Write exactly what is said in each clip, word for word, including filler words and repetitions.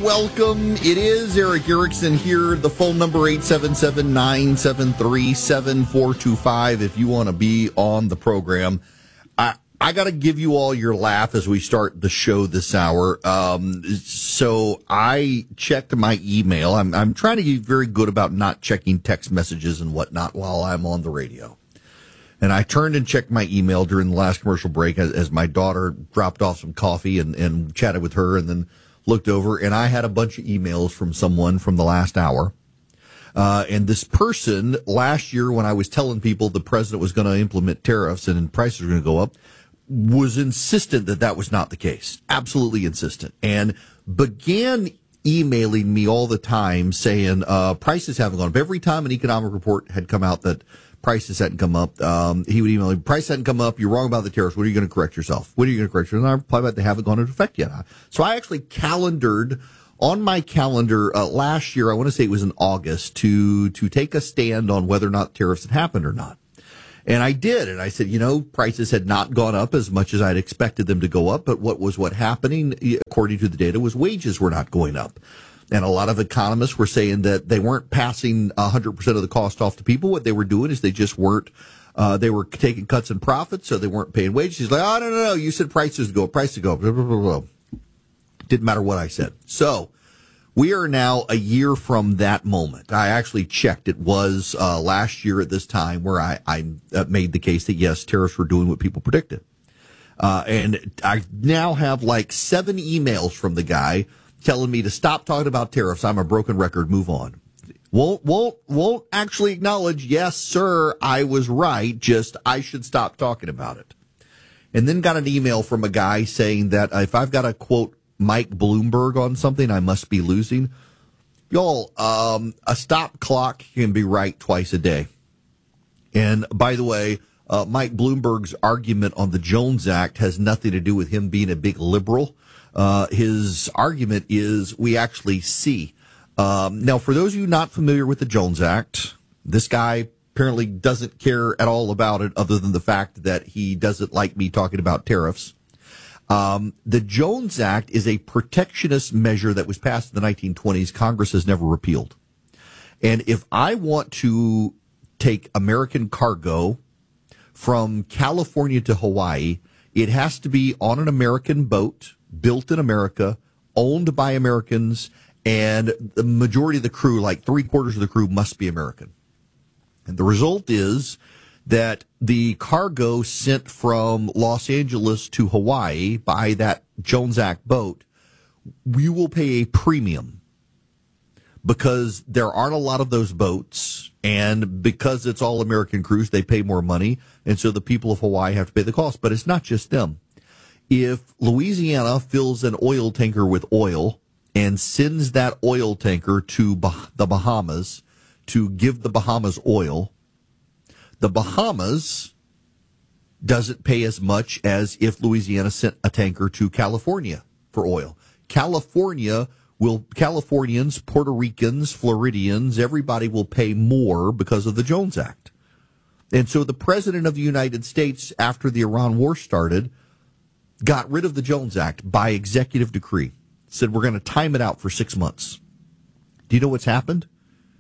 welcome. It is Erick Erickson here. The phone number eight seven seven, nine seven three, seven four two five if you want to be on the program. I I got to give you all your laugh as we start the show this hour. Um, so I checked my email. I'm I'm trying to be very good about not checking text messages and whatnot while I'm on the radio. And I turned and checked my email during the last commercial break as, as my daughter dropped off some coffee and, and chatted with her, and then looked over, and I had a bunch of emails from someone from the last hour. Uh, and this person, last year when I was telling people the president was going to implement tariffs and prices were going to go up, was insistent that that was not the case. Absolutely insistent. And began emailing me all the time saying uh, prices haven't gone up. Every time an economic report had come out that prices hadn't come up, um, he would email me, price hadn't come up, you're wrong about the tariffs, when are you going to correct yourself? When are you going to correct yourself? And I replied back, they haven't gone into effect yet. So I actually calendared on my calendar uh, last year, I want to say it was in August, to to take a stand on whether or not tariffs had happened or not. And I did, and I said, you know, prices had not gone up as much as I'd expected them to go up, but what was what happening, according to the data, was wages were not going up. And a lot of economists were saying that they weren't passing one hundred percent of the cost off to people. What they were doing is they just weren't, uh, they were taking cuts in profits, so they weren't paying wages. He's like, oh, no, no, no, you said prices go up, prices go up, blah, blah, blah, blah. Didn't matter what I said. So we are now a year from that moment. I actually checked. It was uh, last year at this time where I, I made the case that, yes, tariffs were doing what people predicted. Uh, and I now have like seven emails from the guy telling me to stop talking about tariffs. I'm a broken record. Move on. Won't, won't, won't actually acknowledge, yes, sir, I was right. Just I should stop talking about it. And then got an email from a guy saying that if I've got to quote Mike Bloomberg on something, I must be losing. Y'all, um, a stop clock can be right twice a day. And by the way, uh, Mike Bloomberg's argument on the Jones Act has nothing to do with him being a big liberal. Uh, his argument is we actually see. Um, now, for those of you not familiar with the Jones Act, this guy apparently doesn't care at all about it other than the fact that he doesn't like me talking about tariffs. Um, the Jones Act is a protectionist measure that was passed in the nineteen twenties. Congress has never repealed. And if I want to take American cargo from California to Hawaii, it has to be on an American boat, built in America, owned by Americans, and the majority of the crew, like three quarters of the crew, must be American. And the result is that the cargo sent from Los Angeles to Hawaii by that Jones Act boat, we will pay a premium because there aren't a lot of those boats, and because it's all American crews, they pay more money, and so the people of Hawaii have to pay the cost. But it's not just them. If Louisiana fills an oil tanker with oil and sends that oil tanker to bah- the Bahamas to give the Bahamas oil, the Bahamas doesn't pay as much as if Louisiana sent a tanker to California for oil. California will, Californians, Puerto Ricans, Floridians, everybody will pay more because of the Jones Act. And so the president of the United States, after the Iran war started, got rid of the Jones Act by executive decree. Said, we're going to time it out for six months. Do you know what's happened?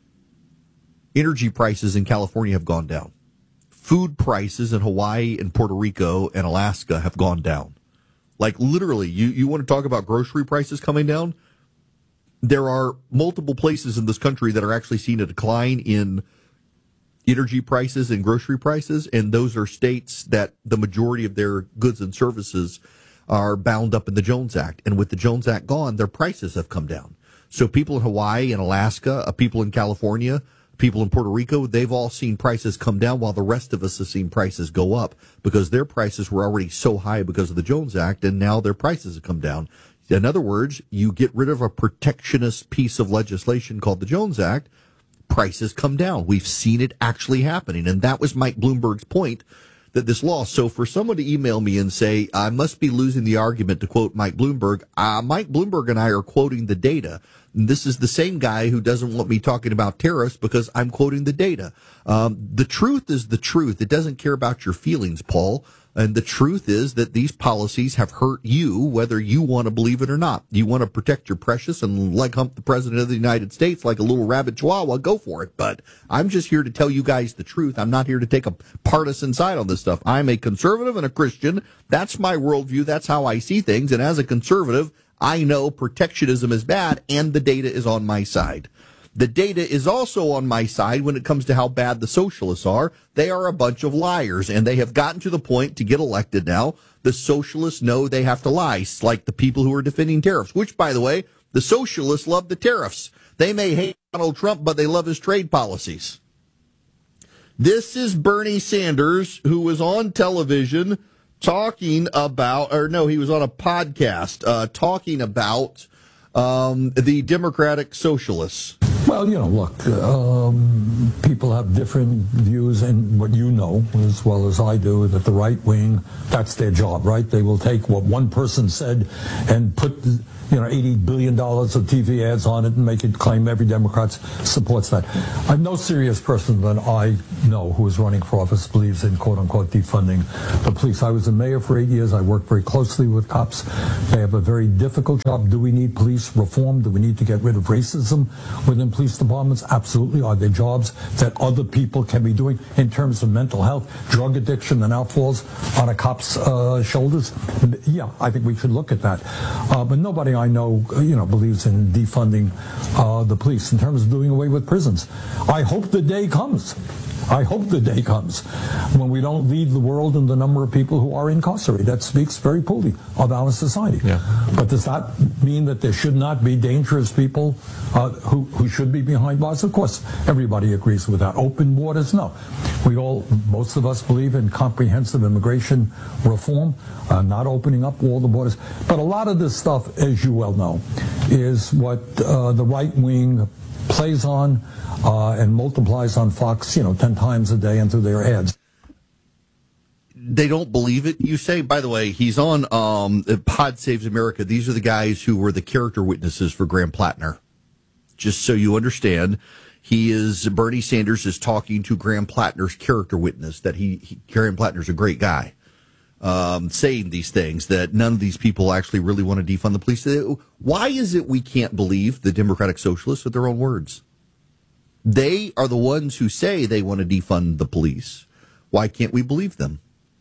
Energy prices in California have gone down. Food prices in Hawaii and Puerto Rico and Alaska have gone down. Like literally, you, you want to talk about grocery prices coming down? There are multiple places in this country that are actually seeing a decline in energy prices and grocery prices, and those are states that the majority of their goods and services are bound up in the Jones Act. And with the Jones Act gone, their prices have come down. So people in Hawaii and Alaska, uh, people in California, people in Puerto Rico, they've all seen prices come down while the rest of us have seen prices go up because their prices were already so high because of the Jones Act, and now their prices have come down. In other words, you get rid of a protectionist piece of legislation called the Jones Act, prices come down. We've seen it actually happening. And that was Mike Bloomberg's point, that this law. So for someone to email me and say, I must be losing the argument, to quote Mike Bloomberg, uh, Mike Bloomberg and I are quoting the data. And this is the same guy who doesn't want me talking about tariffs because I'm quoting the data. Um, the truth is the truth. It doesn't care about your feelings, Paul. And the truth is that these policies have hurt you, whether you want to believe it or not. You want to protect your precious and leg hump the president of the United States like a little rabbit chihuahua, go for it. But I'm just here to tell you guys the truth. I'm not here to take a partisan side on this stuff. I'm a conservative and a Christian. That's my worldview. That's how I see things. And as a conservative, I know protectionism is bad, and the data is on my side. The data is also on my side when it comes to how bad the socialists are. They are a bunch of liars, and they have gotten to the point to get elected now. The socialists know they have to lie, like the people who are defending tariffs, which, by the way, the socialists love the tariffs. They may hate Donald Trump, but they love his trade policies. This is Bernie Sanders, who was on television talking about, or no, he was on a podcast uh, talking about um, the Democratic Socialists. Well, you know, look, um, people have different views, and what you know as well as I do, that the right wing, that's their job, right? They will take what one person said and put, you know, eighty billion dollars of T V ads on it and make it claim every Democrat supports that. I'm no serious person that I know who is running for office believes in, quote-unquote, defunding the police. I was a mayor for eight years. I worked very closely with cops. They have a very difficult job. Do we need police reform? Do we need to get rid of racism within police departments? Absolutely. Are there jobs that other people can be doing in terms of mental health, drug addiction, and outfalls on a cop's uh, shoulders? Yeah, I think we should look at that. Uh, but nobody I know, you know, believes in defunding uh, the police in terms of doing away with prisons. I hope the day comes. I hope the day comes when we don't lead the world in the number of people who are incarcerated. That speaks very poorly of our society. Yeah. But does that mean that there should not be dangerous people uh, who, who should be behind bars? Of course, everybody agrees with that. Open borders, no. We all, most of us believe in comprehensive immigration reform, uh, not opening up all the borders. But a lot of this stuff, as you well know, is what uh, the right wing plays on uh, and multiplies on Fox, you know, ten times a day and through their ads. They don't believe it, you say? By the way, he's on um, Pod Saves America. These are the guys who were the character witnesses for Graham Plattner. Just so you understand, he is, Bernie Sanders is talking to Graham Plattner's character witness, that he, he Graham Plattner's a great guy, um, saying these things, that none of these people actually really want to defund the police. Why is it we can't believe the Democratic Socialists with their own words? They are the ones who say they want to defund the police. Why can't we believe them?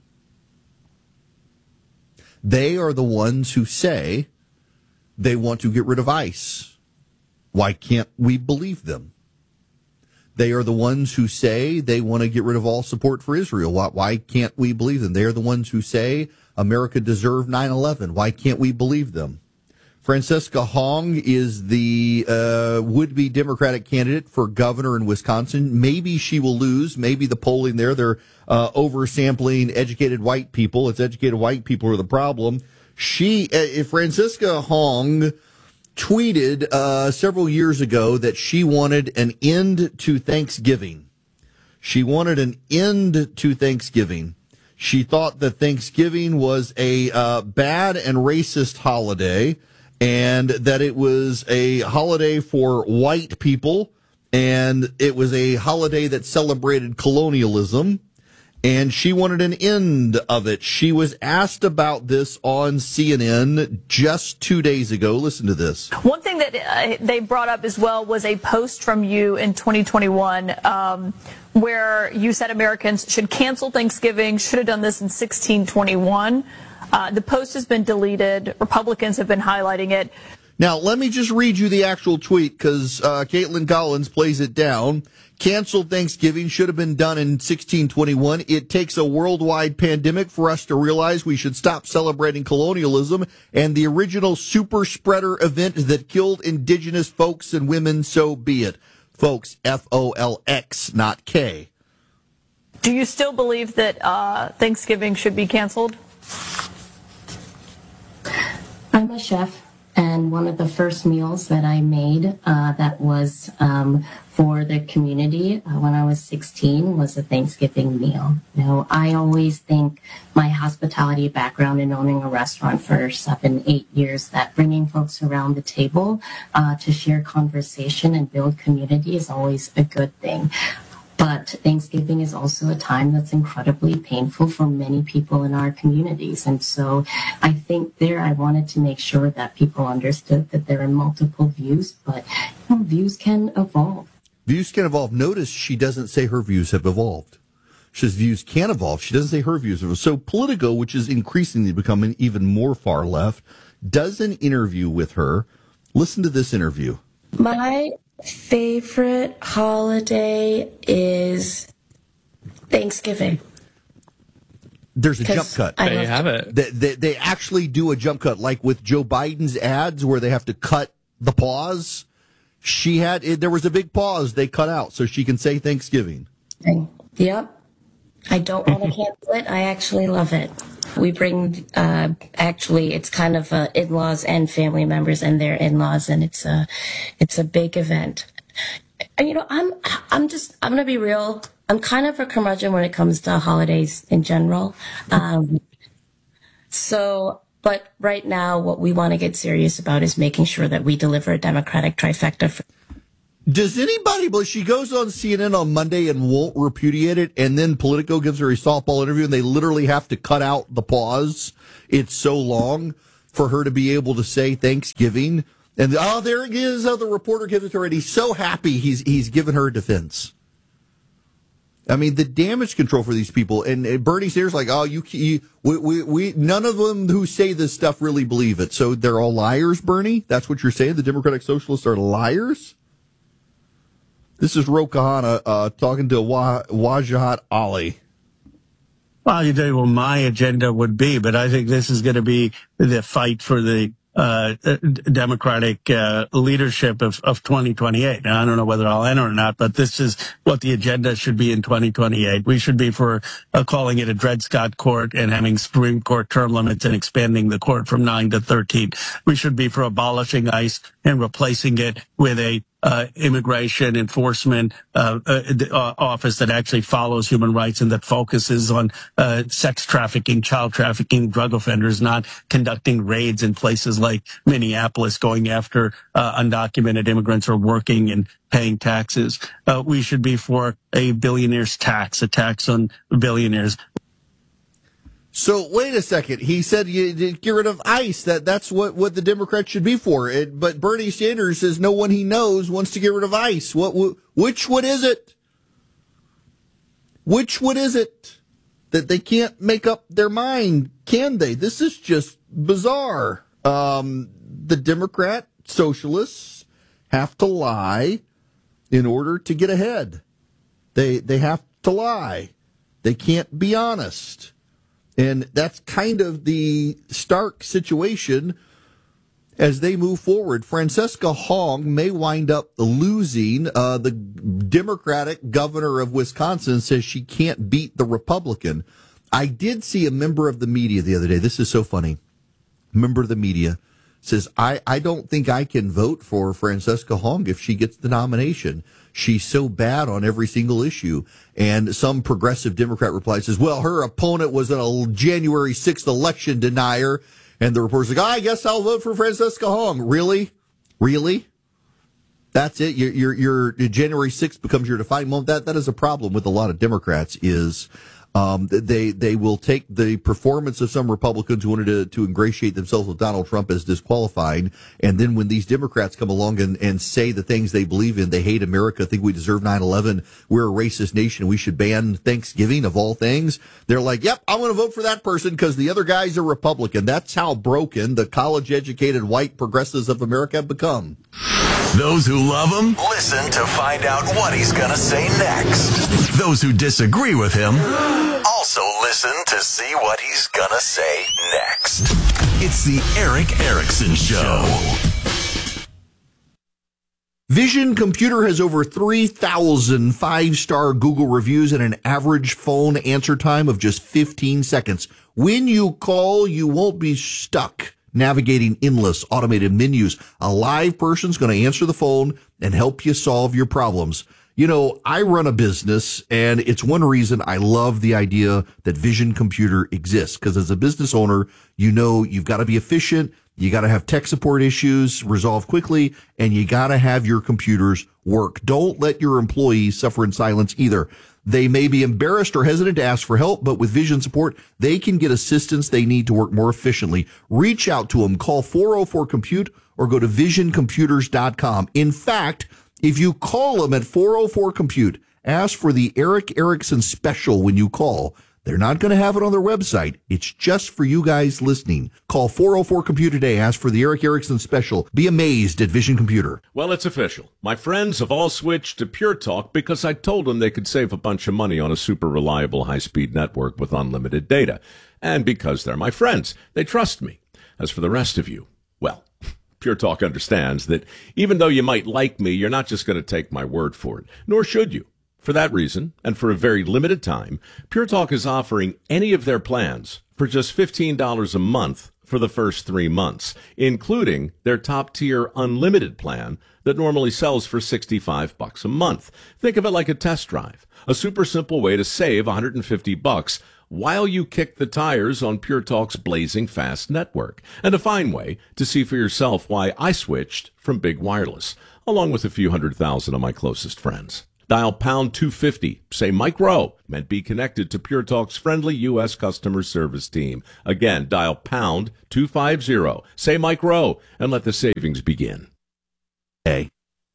They are the ones who say they want to get rid of ICE. Why can't we believe them? They are the ones who say they want to get rid of all support for Israel. Why, why can't we believe them? They are the ones who say America deserved nine eleven. Why can't we believe them? Francesca Hong is the uh, would-be Democratic candidate for governor in Wisconsin. Maybe she will lose. Maybe the polling there, they're uh, oversampling educated white people. It's educated white people who are the problem. She, uh, Francesca Hong tweeted uh, several years ago that she wanted an end to Thanksgiving. She wanted an end to Thanksgiving. She thought that Thanksgiving was a uh, bad and racist holiday, and that it was a holiday for white people, and it was a holiday that celebrated colonialism, and she wanted an end of it. She was asked about this on C N N just two days ago. Listen to this. One thing that uh, they brought up as well was a post from you in twenty twenty-one um, where you said Americans should cancel Thanksgiving, should have done this in sixteen twenty-one. Uh, the post has been deleted. Republicans have been highlighting it. Now, let me just read you the actual tweet, because uh, Caitlin Collins plays it down. Canceled Thanksgiving should have been done in sixteen twenty-one. It takes a worldwide pandemic for us to realize we should stop celebrating colonialism and the original super spreader event that killed indigenous folks and women, so be it. Folks, F O L X, not K. Do you still believe that uh, Thanksgiving should be canceled? I'm a chef, And one of the first meals that I made uh, that was um, for the community uh, when I was sixteen was a Thanksgiving meal. You know, I always think my hospitality background in owning a restaurant for seven, eight years, that bringing folks around the table uh, to share conversation and build community is always a good thing. But Thanksgiving is also a time that's incredibly painful for many people in our communities. And so I think there I wanted to make sure that people understood that there are multiple views, but you know, views can evolve. Views can evolve. Notice she doesn't say her views have evolved. She says views can evolve. She doesn't say her views have evolved. So Politico, which is increasingly becoming even more far left, does an interview with her. Listen to this interview. My favorite holiday is Thanksgiving. There's a jump cut. There you have it. They, they, they actually do a jump cut, like with Joe Biden's ads where they have to cut the pause. She had, there was a big pause they cut out so she can say Thanksgiving. Yep. I don't want to cancel it. I actually love it. We bring, uh, actually, it's kind of uh, in-laws and family members and their in-laws, and it's a, it's a big event. And, you know, I'm, I'm just, I'm going to be real. I'm kind of a curmudgeon when it comes to holidays in general. Um, so, but right now, what we want to get serious about is making sure that we deliver a Democratic trifecta for Does anybody believe she goes on C N N on Monday and won't repudiate it, and then Politico gives her a softball interview, and they literally have to cut out the pause? It's so long for her to be able to say Thanksgiving. And, oh, there it is. Oh, the reporter gives it to her, and he's so happy he's he's given her a defense. I mean, the damage control for these people, and, and Bernie Sanders like, oh, you, you we, we, we, none of them who say this stuff really believe it. So they're all liars, Bernie? That's what you're saying? The Democratic Socialists are liars? This is Ro Khanna uh, talking to Wa- Wajahat Ali. Well, you tell you what my agenda would be, but I think this is going to be the fight for the uh, Democratic uh, leadership of, of twenty twenty-eight. Now, I don't know whether I'll enter or not, but this is what the agenda should be in twenty twenty-eight. We should be for uh, calling it a Dred Scott court and having Supreme Court term limits and expanding the court from nine to thirteen. We should be for abolishing ICE and replacing it with a Uh, immigration enforcement uh, uh, office that actually follows human rights and that focuses on uh, sex trafficking, child trafficking, drug offenders, not conducting raids in places like Minneapolis, going after uh, undocumented immigrants who are working and paying taxes. Uh, we should be for a billionaire's tax, a tax on billionaires. So wait a second. He said you get rid of ICE. That that's what, what the Democrats should be for. It, but Bernie Sanders says no one he knows wants to get rid of ICE. What? Which what is it? Which what is it that they can't make up their mind? Can they? This is just bizarre. Um, the Democrat socialists have to lie in order to get ahead. They they have to lie. They can't be honest. And that's kind of the stark situation as they move forward. Francesca Hong may wind up losing. Uh, the Democratic governor of Wisconsin says she can't beat the Republican. I did see a member of the media the other day. This is so funny. A member of the media says, I, I don't think I can vote for Francesca Hong if she gets the nomination. She's so bad on every single issue. And some progressive Democrat replies, says, well, her opponent was a January sixth election denier. And the reporter's like, oh, I guess I'll vote for Francesca Hong. Really? Really? That's it? Your, your, your January sixth becomes your defining moment. That, that is a problem with a lot of Democrats is Um, they they will take the performance of some Republicans who wanted to, to ingratiate themselves with Donald Trump as disqualifying, and then when these Democrats come along and, and say the things they believe in, they hate America, think we deserve nine eleven, we're a racist nation, we should ban Thanksgiving of all things, they're like, yep, I'm going to vote for that person because the other guy's a Republican. That's how broken the college-educated white progressives of America have become. Those who love him, listen to find out what he's going to say next. Those who disagree with him, also listen to see what he's going to say next. It's the Erick Erickson Show. Vision Computer has over three thousand five-star Google reviews and an average phone answer time of just fifteen seconds. When you call, you won't be stuck navigating endless automated menus. A live person's going to answer the phone and help you solve your problems. You know, I run a business, and it's one reason I love the idea that Vision Computer exists, because as a business owner, you know you've got to be efficient, you got to have tech support issues resolved quickly, and you got to have your computers work. Don't let your employees suffer in silence either. They may be embarrassed or hesitant to ask for help, but with Vision support, they can get assistance they need to work more efficiently. Reach out to them. Call four oh four compute or go to vision computers dot com. In fact, if you call them at four oh four compute, ask for the Eric Erickson special when you call. They're not going to have it on their website. It's just for you guys listening. Call four oh four compute today. Ask for the Eric Erickson special. Be amazed at Vision Computer. Well, it's official. My friends have all switched to Pure Talk because I told them they could save a bunch of money on a super reliable high-speed network with unlimited data. And because they're my friends, they trust me. As for the rest of you, well, Pure Talk understands that even though you might like me, you're not just going to take my word for it, nor should you. For that reason, and for a very limited time, Pure Talk is offering any of their plans for just fifteen dollars a month for the first three months, including their top-tier unlimited plan that normally sells for sixty-five bucks a month. Think of it like a test drive, a super simple way to save one hundred fifty bucks while you kick the tires on Pure Talk's blazing fast network, and a fine way to see for yourself why I switched from big wireless, along with a few hundred thousand of my closest friends. Dial pound two fifty, say Mike Rowe, and be connected to Pure Talk's friendly U S customer service team. Again, dial pound two fifty, say Mike Rowe, and let the savings begin. Hey.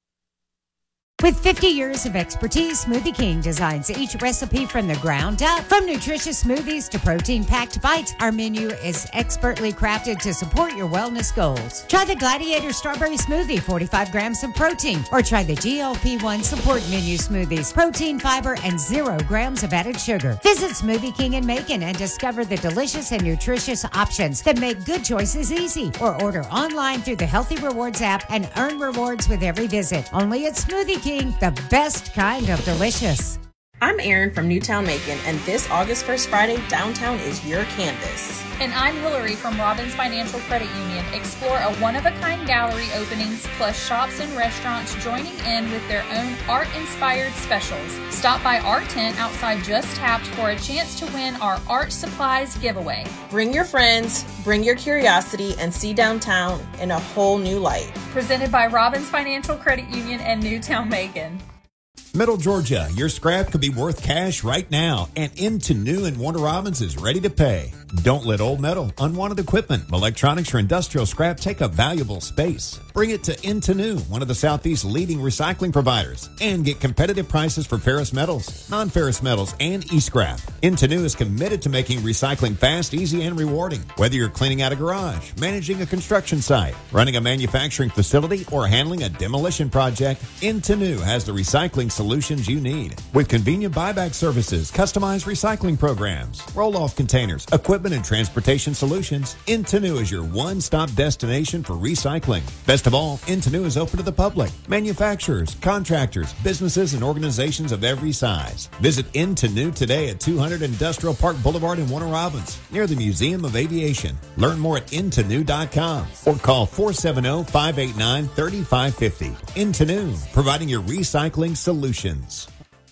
With fifty years of expertise, Smoothie King designs each recipe from the ground up. From nutritious smoothies to protein-packed bites, our menu is expertly crafted to support your wellness goals. Try the Gladiator Strawberry Smoothie, forty-five grams of protein, or try the G L P one Support Menu Smoothies, protein, fiber, and zero grams of added sugar. Visit Smoothie King in Macon and discover the delicious and nutritious options that make good choices easy. Or order online through the Healthy Rewards app and earn rewards with every visit. Only at Smoothie King. The best kind of delicious. I'm Erin from Newtown Macon, and this August first Friday, downtown is your canvas. And I'm Hillary from Robbins Financial Credit Union. Explore a one-of-a-kind gallery openings, plus shops and restaurants joining in with their own art-inspired specials. Stop by our tent outside Just Tapped for a chance to win our art supplies giveaway. Bring your friends, bring your curiosity, and see downtown in a whole new light. Presented by Robbins Financial Credit Union and Newtown Macon. Metal Georgia, your scrap could be worth cash right now, and Into New in Warner Robins is ready to pay. Don't let old metal, unwanted equipment, electronics, or industrial scrap take up valuable space. Bring it to Into New, one of the Southeast's leading recycling providers, and get competitive prices for ferrous metals, non-ferrous metals, and e-scrap. Into New is committed to making recycling fast, easy, and rewarding. Whether you're cleaning out a garage, managing a construction site, running a manufacturing facility, or handling a demolition project, Into New has the recycling solutions you need. With convenient buyback services, customized recycling programs, roll-off containers, equipment, and transportation solutions, Into New is your one-stop destination for recycling. Best of all, Into New is open to the public, manufacturers, contractors, businesses, and organizations of every size. Visit Into New today at two hundred Industrial Park Boulevard in Warner Robins, near the Museum of Aviation. Learn more at into new dot com or call four seven zero, five eight nine, three five five zero. Into New, providing your recycling solutions.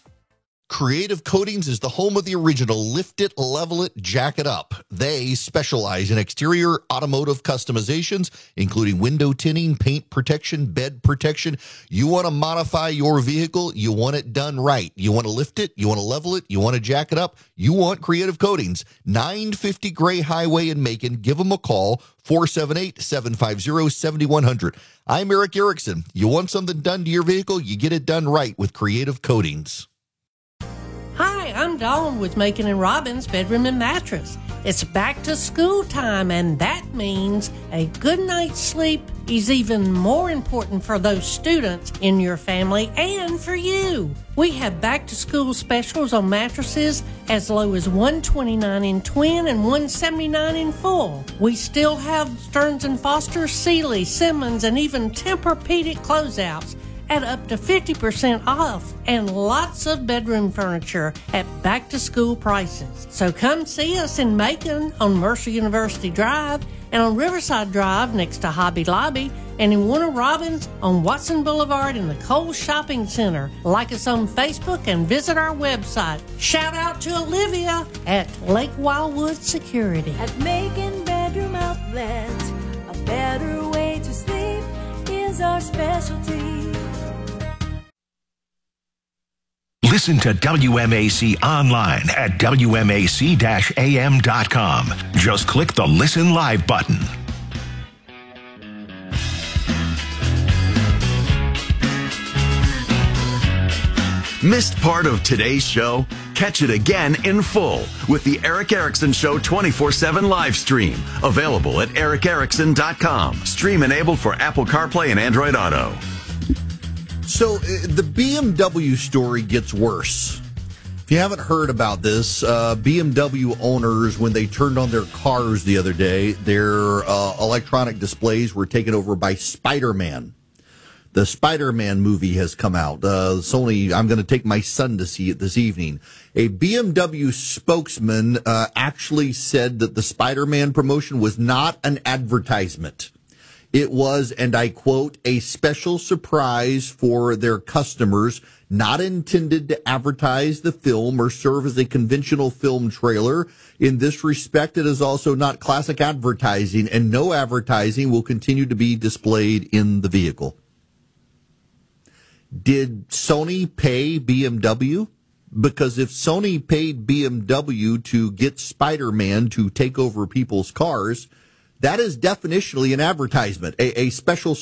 Creative Coatings is the home of the original Lift It, Level It, Jack It Up. They specialize in exterior automotive customizations, including window tinting, paint protection, bed protection. You want to modify your vehicle, you want it done right. You want to lift it, you want to level it, you want to jack it up, you want Creative Coatings. nine fifty Gray Highway in Macon. Give them a call, four seven eight, seven five zero, seven one zero zero. I'm Eric Erickson. You want something done to your vehicle, you get it done right with Creative Coatings. Hi, I'm Dawn with Macon and Robbins Bedroom and Mattress. It's back to school time, and that means a good night's sleep is even more important for those students in your family and for you. We have back to school specials on mattresses as low as one hundred twenty-nine dollars in twin and one hundred seventy-nine dollars in full. We still have Stearns and Foster, Sealy, Simmons, and even Tempur-Pedic closeouts. at up to fifty percent off and lots of bedroom furniture at back-to-school prices. So come see us in Macon on Mercer University Drive and on Riverside Drive next to Hobby Lobby and in Warner Robins on Watson Boulevard in the Kohl's Shopping Center. Like us on Facebook and visit our website. Shout out to Olivia at Lake Wildwood Security. At Macon Bedroom Outlet, a better way to sleep is our specialty. Listen to W M A C online at W M A C A M dot com. Just click the Listen Live button. Missed part of today's show? Catch it again in full with the Eric Erickson Show twenty-four seven live stream. Available at Eric Erickson dot com. Stream enabled for Apple CarPlay and Android Auto. So uh, the B M W story gets worse. If you haven't heard about this, uh, B M W owners, when they turned on their cars the other day, their uh, electronic displays were taken over by Spider-Man. The Spider-Man movie has come out. Uh, Sony, I'm going to take my son to see it this evening. A B M W spokesman uh, actually said that the Spider-Man promotion was not an advertisement. It was, and I quote, a special surprise for their customers, not intended to advertise the film or serve as a conventional film trailer. In this respect, it is also not classic advertising, and no advertising will continue to be displayed in the vehicle. Did Sony pay B M W? Because if Sony paid B M W to get Spider-Man to take over people's cars, that is definitionally an advertisement, a, a special